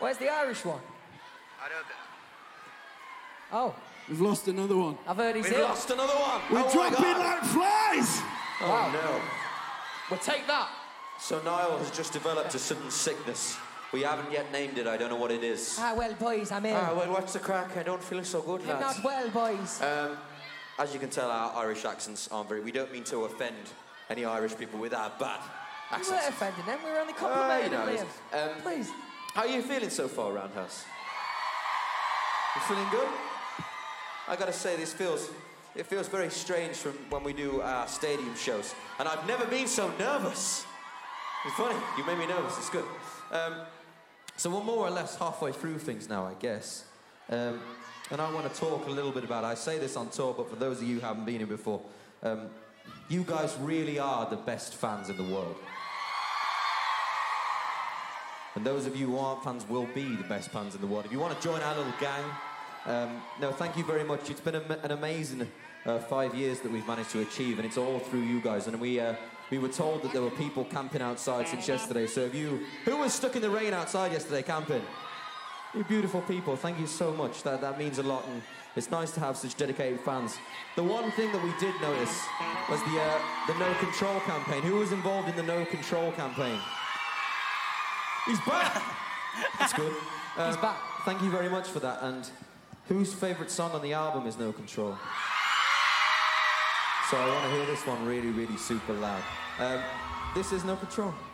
Where's the Irish one? I don't... Oh. We've lost another one. I've heard he's We've ill. lost another one. We're dropping like flies! Oh, Wow. no. Well, take that. So Niall has just developed a sudden sickness. We haven't yet named it. I don't know what it is. Well, boys, I'm ill. Well, what's the crack? I don't feel so good, I'm lads. not well, boys. As you can tell, our Irish accents aren't very... We don't mean to offend any Irish people with our bad We accents. weren't offending them. We were only complimenting you know, Liam. Please. How are you feeling so far, Roundhouse? You feeling good? I gotta say, it feels very strange from when we do our stadium shows. And I've never been so nervous. It's funny, you made me nervous, it's good. So we're more or less halfway through things now, I guess. And I want to talk a little bit about it. I say this on tour, but for those of you who haven't been here before, you guys really are the best fans in the world. And those of you who aren't fans will be the best fans in the world. If you want to join our little gang, no, thank you very much. It's been an amazing 5 years that we've managed to achieve, and it's all through you guys. And we were told that there were people camping outside since yesterday. So who was stuck in the rain outside yesterday camping? You beautiful people, thank you so much. That means a lot, and it's nice to have such dedicated fans. The one thing that we did notice was the No Control campaign. Who was involved in the No Control campaign? He's back! That's good. He's back. Thank you very much for that. And whose favourite song on the album is No Control? So I want to hear this one really, really super loud. This is No Control.